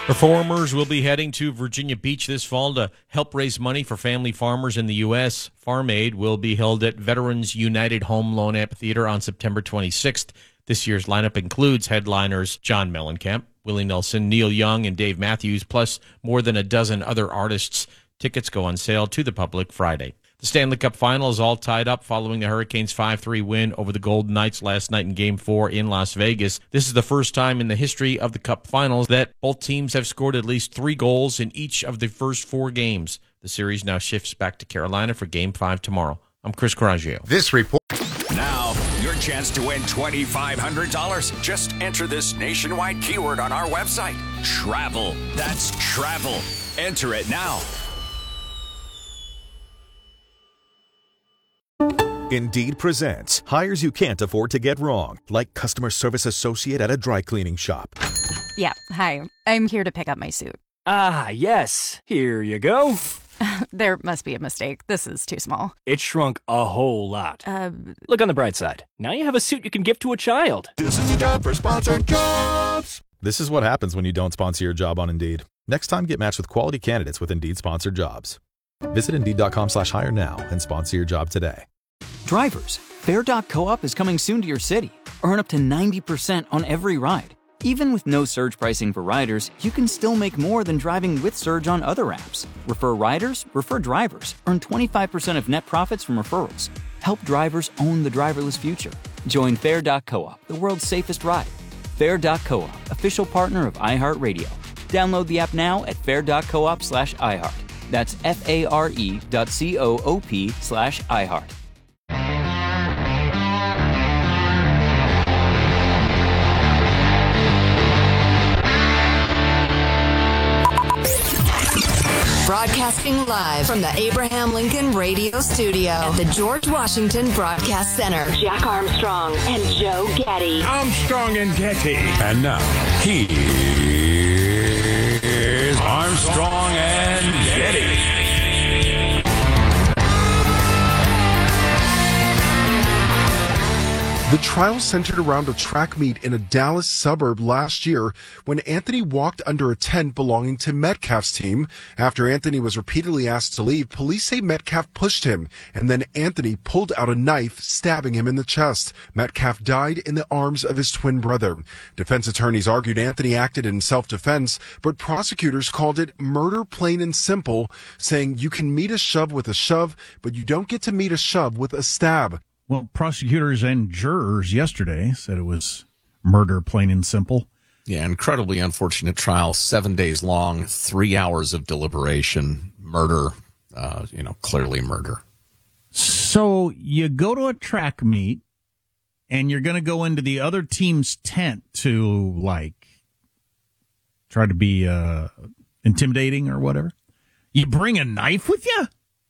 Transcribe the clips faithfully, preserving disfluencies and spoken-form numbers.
Performers will be heading to Virginia Beach this fall to help raise money for family farmers in the U S. Farm Aid will be held at Veterans United Home Loan Amphitheater on September twenty-sixth. This year's lineup includes headliners John Mellencamp, Willie Nelson, Neil Young, and Dave Matthews, plus more than a dozen other artists. Tickets go on sale to the public Friday. The Stanley Cup Final is all tied up following the Hurricanes' five three win over the Golden Knights last night in Game four in Las Vegas. This is the first time in the history of the Cup Finals that both teams have scored at least three goals in each of the first four games. The series now shifts back to Carolina for Game five tomorrow. I'm Chris Coraggio. This report. Now, your chance to win twenty-five hundred dollars. Just enter this nationwide keyword on our website. Travel. That's travel. Enter it now. Indeed presents hires you can't afford to get wrong, like customer service associate at a dry cleaning shop. Yeah, hi. I'm here to pick up my suit. Ah, yes. Here you go. There must be a mistake. This is too small. It shrunk a whole lot. Uh, Look on the bright side. Now you have a suit you can give to a child. This is the job for sponsored jobs. This is what happens when you don't sponsor your job on Indeed. Next time, get matched with quality candidates with Indeed sponsored jobs. Visit Indeed.com slash hire now and sponsor your job today. Drivers, Fair dot Co-op is coming soon to your city. Earn up to ninety percent on every ride. Even with no surge pricing for riders, you can still make more than driving with Surge on other apps. Refer riders, refer drivers. Earn twenty-five percent of net profits from referrals. Help drivers own the driverless future. Join Fair dot Co-op, the world's safest ride. Fair dot Co-op, official partner of iHeartRadio. Download the app now at fair.coop slash iHeart. That's F-A-R-E dot C-O-O-P slash iHeart. Broadcasting live from the Abraham Lincoln Radio Studio at the George Washington Broadcast Center. Jack Armstrong and Joe Getty. Armstrong and Getty. And now, here's Armstrong and Getty. The trial centered around a track meet in a Dallas suburb last year when Anthony walked under a tent belonging to Metcalf's team. After Anthony was repeatedly asked to leave, police say Metcalf pushed him, and then Anthony pulled out a knife, stabbing him in the chest. Metcalf died in the arms of his twin brother. Defense attorneys argued Anthony acted in self-defense, but prosecutors called it murder plain and simple, saying you can meet a shove with a shove, but you don't get to meet a shove with a stab. Well, prosecutors and jurors yesterday said it was murder, plain and simple. Yeah, incredibly unfortunate trial, seven days long, three hours of deliberation, murder, uh, you know, clearly murder. So you go to a track meet, and you're going to go into the other team's tent to, like, try to be uh, intimidating or whatever. You bring a knife with you?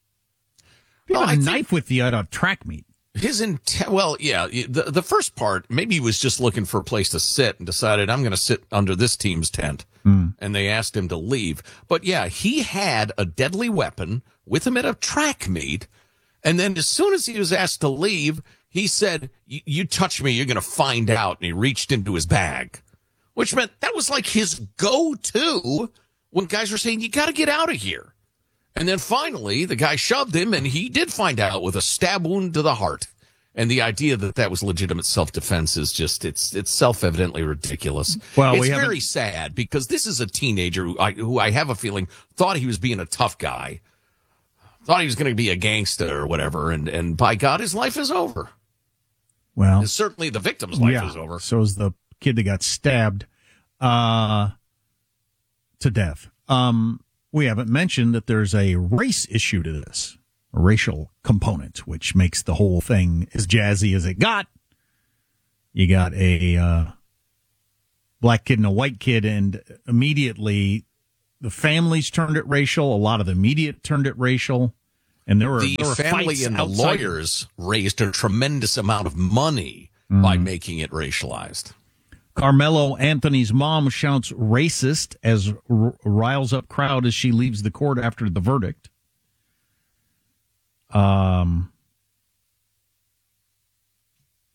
You have Oh, a I knife think- with you at a track meet. His intent, well, yeah, the the first part, maybe he was just looking for a place to sit and decided, I'm going to sit under this team's tent. Mm. And they asked him to leave. But yeah, he had a deadly weapon with him at a track meet. And then as soon as he was asked to leave, he said, you touch me, you're going to find out. And he reached into his bag, which meant that was like his go-to when guys were saying, you got to get out of here. And then finally, the guy shoved him, and he did find out with a stab wound to the heart. And the idea that that was legitimate self-defense is just, it's it's self-evidently ridiculous. Well, it's we very haven't- sad because this is a teenager who I, who I have a feeling thought he was being a tough guy, thought he was going to be a gangster or whatever, and, and by God, his life is over. Well, And certainly the victim's life yeah, is over. So is the kid that got stabbed uh, to death. Um, we haven't mentioned that there's a race issue to this, a racial component, which makes the whole thing as jazzy as it got. You got a uh, black kid and a white kid, and immediately the families turned it racial. A lot of the media turned it racial. And there were, the there were family fights and the outside. lawyers raised a tremendous amount of money Mm. by making it racialized. Carmelo Anthony's mom shouts racist as r- riles up crowd as she leaves the court after the verdict. Um,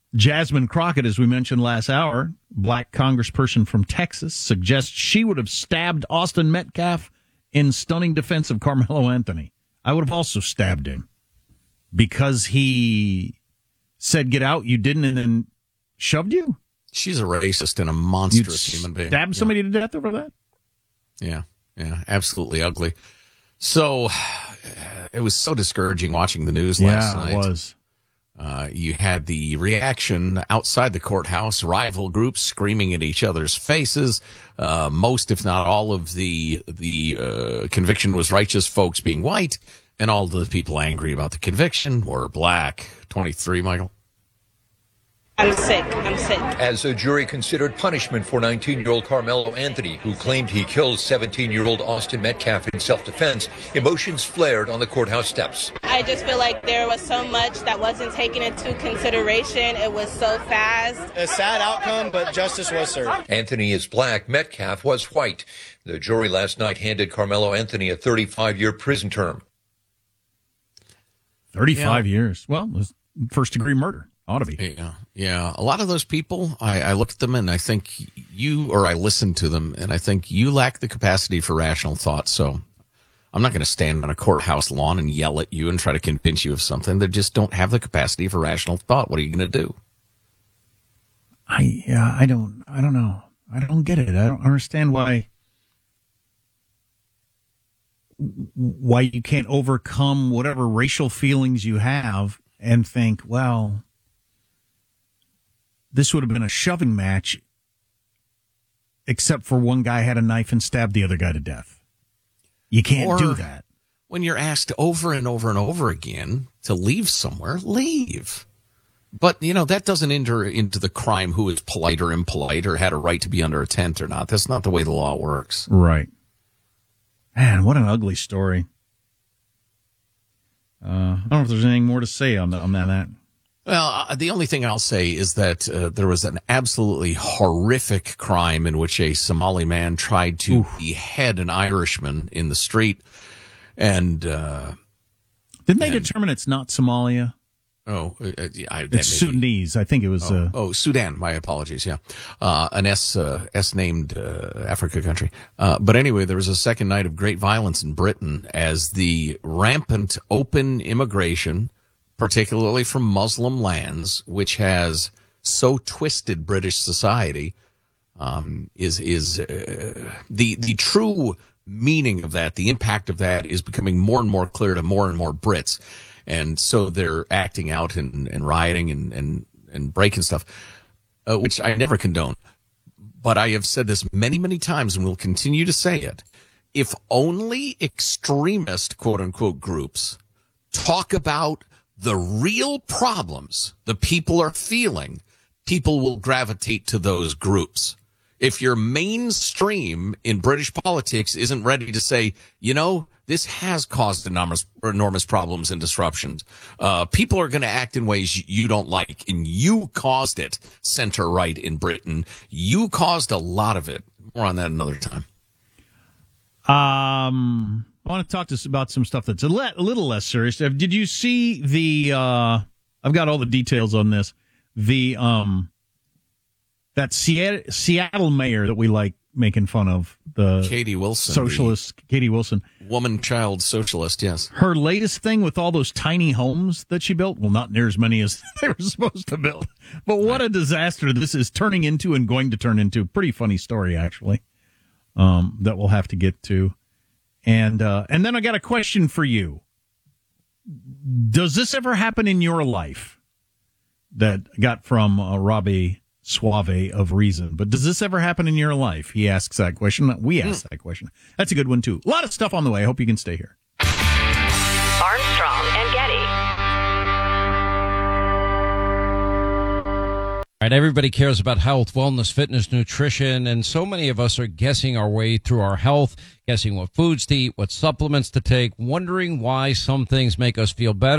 Jasmine Crockett, as we mentioned last hour, black congressperson from Texas, suggests she would have stabbed Austin Metcalf in stunning defense of Carmelo Anthony. I would have also stabbed him because he said, get out, you didn't, and then shoved you? She's a racist and a monstrous human being. Stab somebody yeah. to death over that? Yeah, yeah, absolutely ugly. So it was so discouraging watching the news yeah, last night. Yeah, it was. Uh, you had the reaction outside the courthouse, rival groups screaming at each other's faces. Uh, most, if not all, of the the uh, conviction was righteous folks being white, and all the people angry about the conviction were black. twenty-three, Michael. I'm sick. I'm sick. As a jury considered punishment for nineteen-year-old Carmelo Anthony, who claimed he killed seventeen-year-old Austin Metcalf in self-defense, emotions flared on the courthouse steps. I just feel like there was so much that wasn't taken into consideration. It was so fast. A sad outcome, but justice was served. Anthony is black. Metcalf was white. The jury last night handed Carmelo Anthony a thirty-five-year prison term. thirty-five yeah. years. Well, it was first-degree murder. Ought to be. Yeah, yeah. A lot of those people, I, I look at them and I think you, or I listen to them, and I think you lack the capacity for rational thought. So I'm not going to stand on a courthouse lawn and yell at you and try to convince you of something. They just don't have the capacity for rational thought. What are you going to do? I yeah, I don't, I don't know. I don't get it. I don't understand why. Why you can't overcome whatever racial feelings you have and think, well, this would have been a shoving match, except for one guy had a knife and stabbed the other guy to death. You can't or do that. When you're asked over and over and over again to leave somewhere, leave. But, you know, that doesn't enter into the crime who is polite or impolite or had a right to be under a tent or not. That's not the way the law works. Right. Man, what an ugly story. Uh, I don't know if there's anything more to say on, the, on that. that. Well, uh, the only thing I'll say is that uh, there was an absolutely horrific crime in which a Somali man tried to Oof. behead an Irishman in the street. And uh, didn't they and, determine it's not Somalia? Oh, uh, I, it's Sudanese. I think it was. Oh, uh, oh Sudan. My apologies. Yeah, uh, an S uh, S named uh, Africa country. Uh, but anyway, there was a second night of great violence in Britain as the rampant open immigration, particularly from Muslim lands, which has so twisted British society, um, is is uh, the the true meaning of that, the impact of that, is becoming more and more clear to more and more Brits. And so they're acting out and, and rioting and, and, and breaking stuff, uh, which I never condone. But I have said this many, many times and will continue to say it. If only extremist, quote unquote, groups talk about the real problems the people are feeling, people will gravitate to those groups. If your mainstream in British politics isn't ready to say, you know, this has caused enormous, enormous problems and disruptions. Uh, people are going to act in ways you don't like, and you caused it, center-right in Britain. You caused a lot of it. More on that another time. Um, I want to talk to us about some stuff that's a, le- a little less serious. Did you see the, uh, I've got all the details on this, the, um, that Seattle, Seattle mayor that we like making fun of, the Katie Wilson, socialist Katie Wilson, woman child socialist. Yes, her latest thing with all those tiny homes that she built. Well, not near as many as they were supposed to build, but what a disaster this is turning into and going to turn into. Pretty funny story, actually, um, that we'll have to get to. And uh, and then I got a question for you. Does this ever happen in your life? That I got from uh, Robbie Suave of Reason. But does this ever happen in your life? He asks that question. We ask that question. That's a good one, too. A lot of stuff on the way. I hope you can stay here. Armstrong and Getty. All right, everybody cares about health, wellness, fitness, nutrition, and so many of us are guessing our way through our health, guessing what foods to eat, what supplements to take, wondering why some things make us feel better